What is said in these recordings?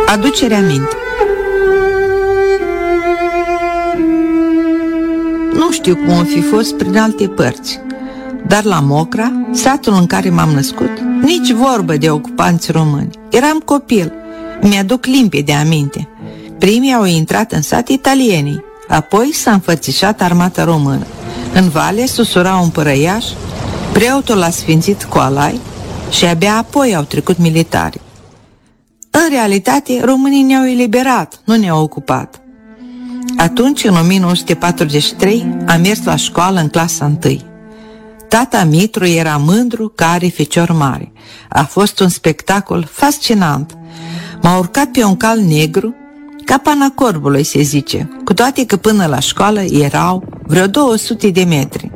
Aducere aminte. Nu știu cum o fi fost prin alte părți, dar la Mocra, satul în care m-am născut, nici vorbă de ocupanți români. Eram copil, mi-aduc limpede aminte. Primii au intrat în sat italienii, apoi s-a înfățișat armata română. În vale susura un părăiaș, preotul a sfințit cu alai și abia apoi au trecut militarii. În realitate, românii ne-au eliberat, nu ne-au ocupat. Atunci, în 1943, am mers la școală în clasa 1. Tata Mitru era mândru că are fecior mare. A fost un spectacol fascinant. M-a urcat pe un cal negru, ca pana corbului, se zice, cu toate că până la școală erau vreo 200 de metri.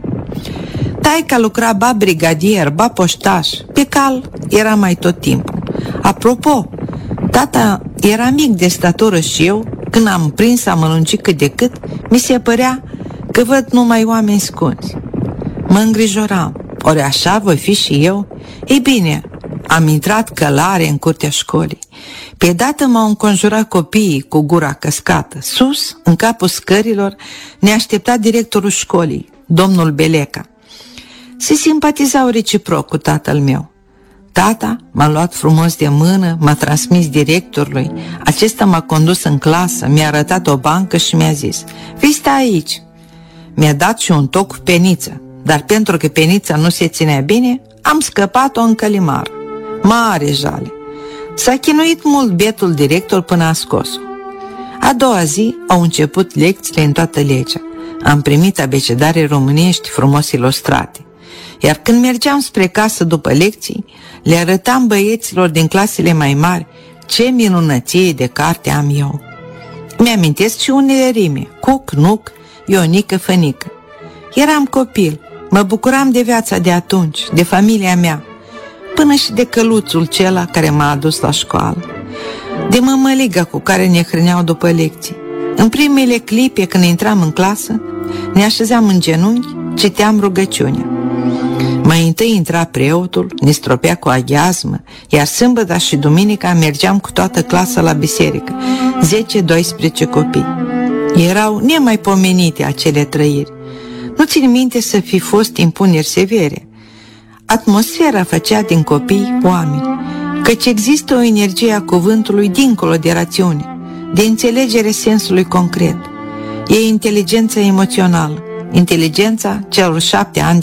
Taica lucra ba brigadier, ba poștaș. Pe cal era mai tot timpul. Apropo, tata era mic de statură și eu, când am prins a mănunci cât de cât, mi se părea că văd numai oameni scunzi. Mă îngrijoram. Ori așa voi fi și eu? Ei bine, am intrat călare în curtea școlii. Pe dată m-au înconjurat copiii cu gura căscată. Sus, în capul scărilor, ne aștepta directorul școlii, domnul Beleca. Se simpatizau reciproc cu tatăl meu. Tata m-a luat frumos de mână, m-a transmis directorului. Acesta m-a condus în clasă, mi-a arătat o bancă și mi-a zis: "Vii sta aici." Mi-a dat și un toc cu peniță, dar pentru că penița nu se ținea bine, am scăpat-o în călimar. Mare jale. S-a chinuit mult bietul director până a scos-o. A doua zi au început lecțiile în toată legea. Am primit abecedare românești frumos ilustrate. Iar când mergeam spre casă după lecții, le arătam băieților din clasele mai mari ce minunăție de carte am eu. Mi-amintesc și unele rime: cuc, nuc, ionică, fănică. Eram copil, mă bucuram de viața de atunci, de familia mea, până și de căluțul cela care m-a adus la școală, de mămăliga cu care ne hrăneau după lecții. În primele clipe, când intram în clasă, ne așezeam în genunchi, citeam rugăciunea. Mai întâi intra preotul, ne stropea cu aghiazmă, iar sâmbătă și duminica mergeam cu toată clasa la biserică, 10-12 copii. Erau nemaipomenite acele trăiri. Nu țin minte să fi fost impuneri severe. Atmosfera făcea din copii oameni, căci există o energie a cuvântului dincolo de rațiune, de înțelegere sensului concret. E inteligența emoțională, inteligența celor 7 ani de